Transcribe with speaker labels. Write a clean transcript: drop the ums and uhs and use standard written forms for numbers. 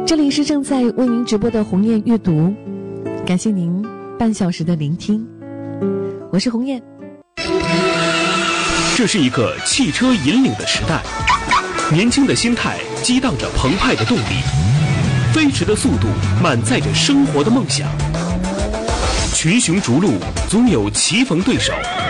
Speaker 1: 这里是正在为您直播的鸿雁阅读，感谢您半小时的聆听，我是鸿雁。
Speaker 2: 这是一个汽车引领的时代，年轻的心态激荡着澎湃的动力，飞驰的速度满载着生活的梦想。群雄逐鹿，总有棋逢对手，